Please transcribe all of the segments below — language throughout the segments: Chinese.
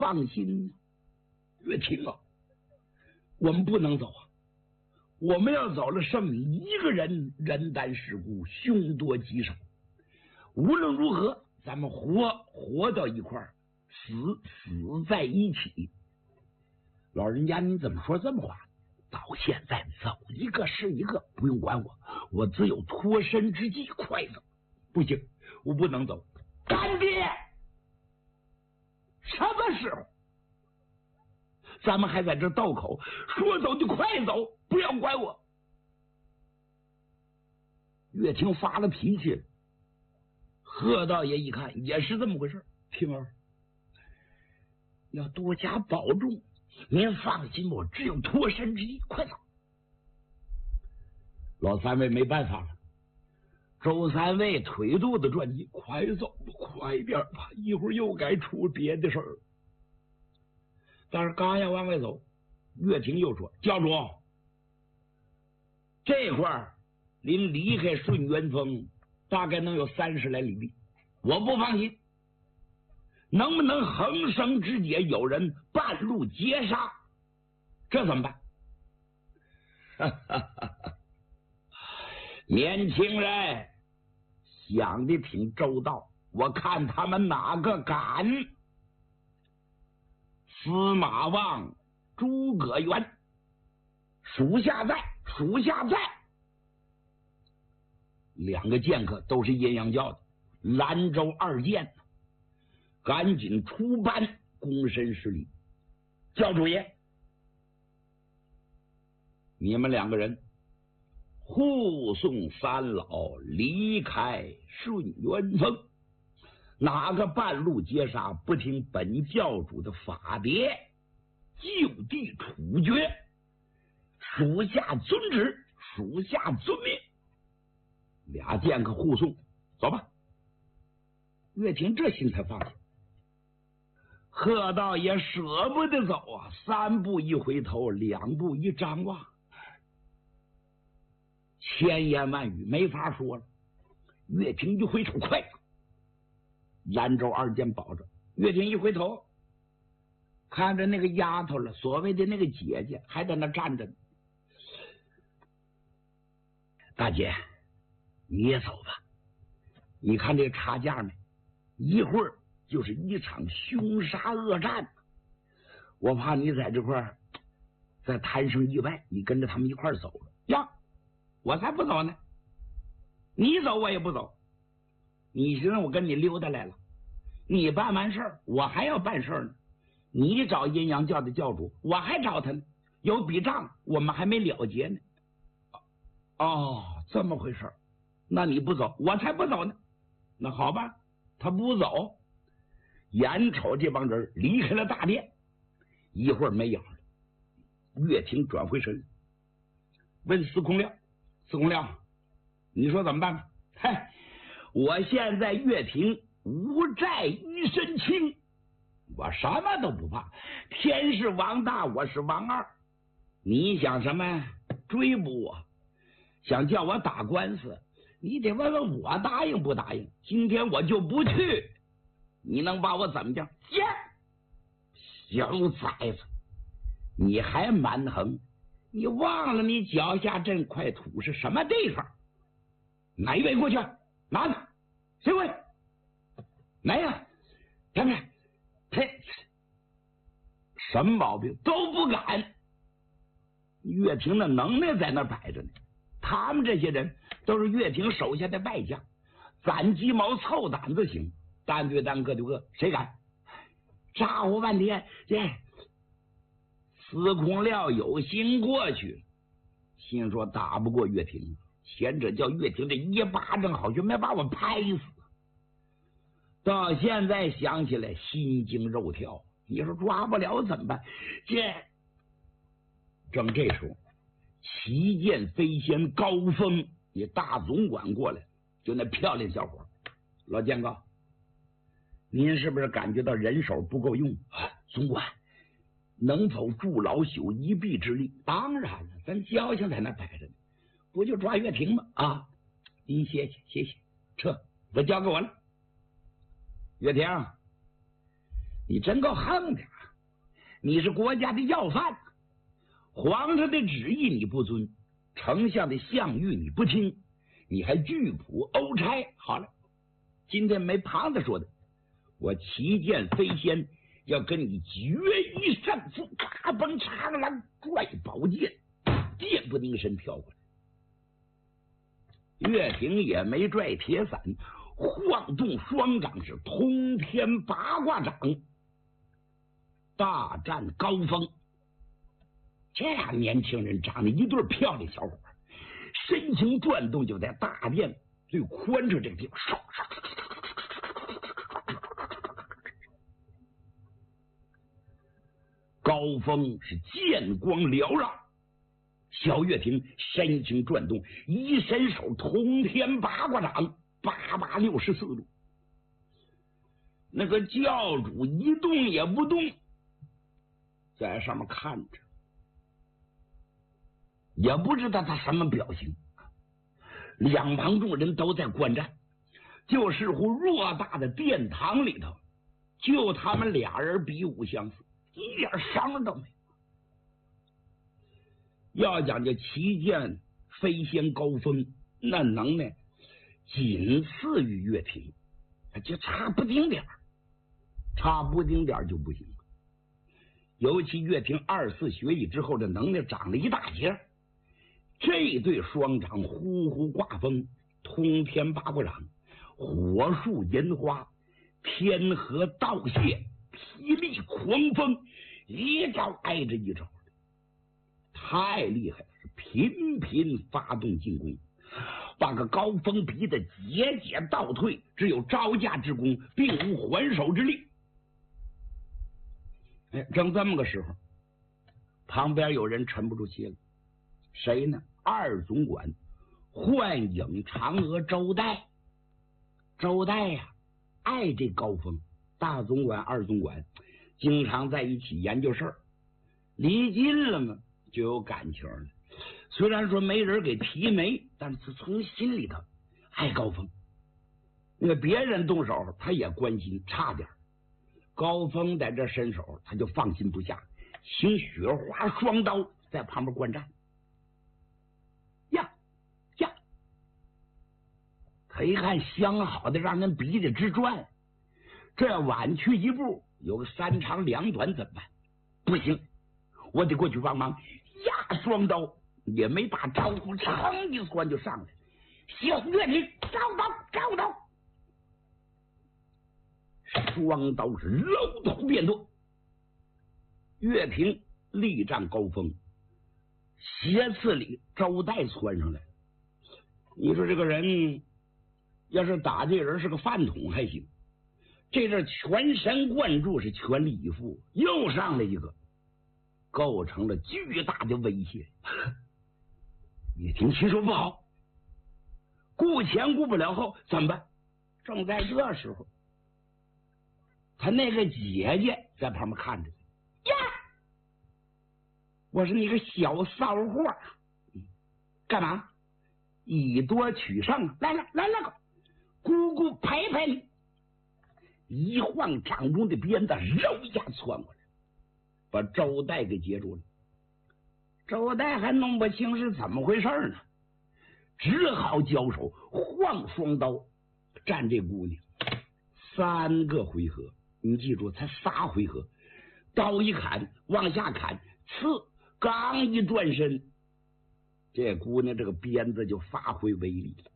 放心，岳霆啊，我们不能走啊！我们要走了，剩你一个人，人单势孤，凶多吉少。无论如何，咱们活到一块儿，死在一起。老人家，你怎么说这么话？到现在走一个是一个，不用管我，我只有脱身之计，快走！不行，我不能走。干爹，什么时候？咱们还在这道口，说走就快走，不要管我。岳霆发了脾气了。贺道爷一看也是这么回事，婷儿要多加保重，您放心，我只有脱身之计，快走。老三位没办法了，周三位腿肚子转急，快走吧，快点吧，一会儿又该出别的事儿。但是刚要往外走，岳霆又说：“教主，这块儿临离开顺元峰大概能有30来里地，我不放心，能不能横生之节有人半路截杀？这怎么办？”年轻人想的挺周到，我看他们哪个敢？司马望、诸葛元，属下在。2个剑客都是阴阳教的，兰州2剑，赶紧出班躬身施礼。教主爷，你们2个人护送三老离开顺元峰，哪个半路截杀，不听本教主的法牒，就地处决。属下遵旨，属下遵命。2剑客护送，走吧。岳霆这心才放下。贺道也舍不得走啊，3步一回头，2步一张望，千言万语没法说了。岳霆一回头，快！兰州2剑保着。岳霆一回头，看着那个丫头了，所谓的那个姐姐还在那站着呢。大姐，你也走吧。你看这个差价没？一会儿就是一场凶杀恶战，我怕你在这块儿再摊生意外，你跟着他们一块儿走了呀！我才不走呢，你走我也不走。你寻思我跟你溜达来了，你办完事儿，我还要办事儿呢。你找阴阳教的教主，我还找他呢，有笔账我们还没了结呢。哦，这么回事，那你不走，我才不走呢。那好吧，他不走。眼瞅这帮人离开了大殿，一会儿没影了。岳霆转回身问司空亮：“司空亮，你说怎么办吧？”“嗨，我现在岳霆无债一身轻，我什么都不怕。天是王大，我是王二。你想什么追捕我？想叫我打官司，你得问问我答应不答应。今天我就不去，你能把我怎么样？小崽子，你还蛮横！你忘了你脚下这块土是什么地方？哪一位过去？拿着，谁会？来呀！看看，他什么毛病都不敢。岳霆的能耐在那摆着呢。他们这些人都是岳霆手下的败将，攒鸡毛凑胆子行，单对单个对个，谁敢？咋呼半天，这司空亮有心过去，心说打不过岳霆，前者叫岳霆这一巴掌好像没把我拍死。到现在想起来心惊肉跳，你说抓不了怎么办？正这时候，旗舰飞仙高峰也大总管过来，就那漂亮小伙：“老监高，您是不是感觉到人手不够用？总管能否助老朽一臂之力？”“当然了，咱交情在那摆着呢，不就抓岳霆吗？啊，您歇歇，撤，都交给我了。岳霆， 你真够横的！你是国家的要犯，皇上的旨意你不遵，丞相的相谕你不听，你还拒捕欧差。好了，今天没旁子说的，我旗舰飞仙要跟你决一胜负。嘎嘣长郎拽宝剑，电不凝神跳过来。岳霆也没拽铁伞，晃动双掌是通天八卦掌，大战高峰。这俩年轻人长得一对漂亮小伙，身形转动，就在大殿最宽敞这个地方唰唰。高峰是剑光缭绕，小岳霆身形转动，一伸手通天八卦掌，864度。那个教主一动也不动，在上面看着，也不知道他什么表情。两旁众人都在观战，就是乎偌大的殿堂里头，就他们俩人比武相似，一点伤都没有。要讲这旗舰飞仙高峰，那能耐仅次于岳霆，就差不丁点儿，差不丁点儿就不行。尤其岳霆24学艺之后，这能耐长了一大截。这对双掌呼呼挂风，通天八卦掌，火树银花，天河道谢，霹雳狂风，一招挨着一招，太厉害了，是频频发动进攻，把个高峰逼得节节倒退，只有招架之功，并无还手之力。正这么个时候，旁边有人沉不住气了。谁呢？二总管幻影嫦娥周代。周代呀，爱这高峰，大总管二总管经常在一起研究事儿，离近了嘛就有感情了。虽然说没人给提媒，但是从心里头爱高峰。那别人动手他也关心，差点高峰在这伸手他就放心不下，请雪花双刀在旁边观战。他一看相好的让人逼得直转，这晚去一步有个3长2短怎么办？不行，我得过去帮忙。压双刀也没打招呼，噌一关就上来。小岳霆招刀，双刀是搂头便断。岳霆力战高峰，斜刺里周代窜上来。你说这个人要是打这人是个饭桶还行，这阵全神贯注，是全力以赴，又上来一个，构成了巨大的威胁。岳霆心说不好，顾前顾不了后，怎么办？正在这时候，他那个姐姐在旁边看着呀，我说你个小骚货，干嘛以多取胜啊？来，姑姑陪陪你。一晃掌中的鞭子肉一下窜过来，把周代给截住了。周代还弄不清是怎么回事呢，只好交手，晃双刀战这姑娘。3个回合，你记住，才3回合，刀一砍往下砍，刺刚一转身，这姑娘这个鞭子就发挥威力了。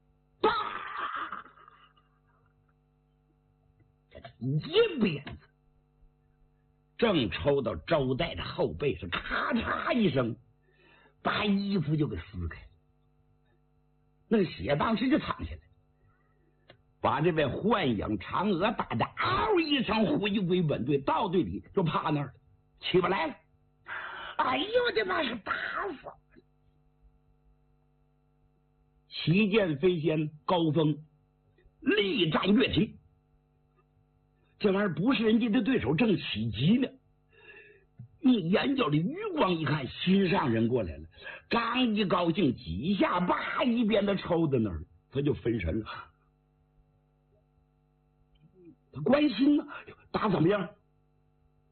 一鞭子正抽到周代的后背，是咔嚓一声，把衣服就给撕开，那个血当时就淌下来，把这位幻影嫦娥打的嗷一声回归本队，到队里就趴那儿了，起不来了。哎呦我的妈，是打死了！旗舰飞仙高峰力战岳霆，这玩意儿不是人家的对手，正起急呢。用眼角的余光一看，心上人过来了，刚一高兴，几下叭一鞭子抽在那儿，他就分神了。他关心呢，打怎么样？